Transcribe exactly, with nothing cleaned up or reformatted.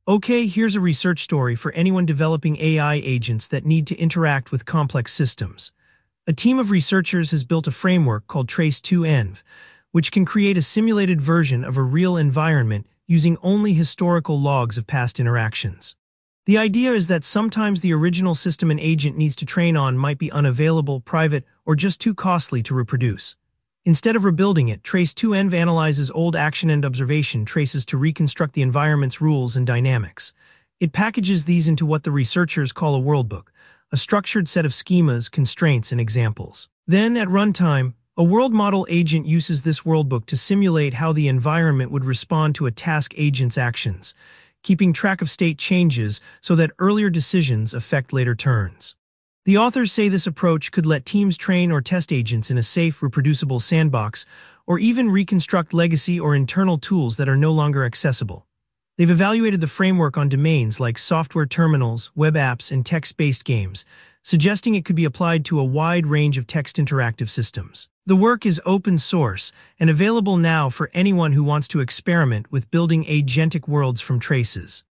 Okay, here's a research story for anyone developing A I agents that need to interact with complex systems. A team of researchers has built a framework called Trace two Env, which can create a simulated version of a real environment using only historical logs of past interactions. The idea is that sometimes the original system an agent needs to train on might be unavailable, private, or just too costly to reproduce. Instead of rebuilding it, Trace two Env analyzes old action and observation traces to reconstruct the environment's rules and dynamics. It packages these into what the researchers call a worldbook, a structured set of schemas, constraints, and examples. Then, at runtime, a world model agent uses this worldbook to simulate how the environment would respond to a task agent's actions, keeping track of state changes so that earlier decisions affect later turns. The authors say this approach could let teams train or test agents in a safe, reproducible sandbox, or even reconstruct legacy or internal tools that are no longer accessible. They've evaluated the framework on domains like software terminals, web apps, and text-based games, suggesting it could be applied to a wide range of text interactive systems. The work is open source and available now for anyone who wants to experiment with building agentic worlds from traces.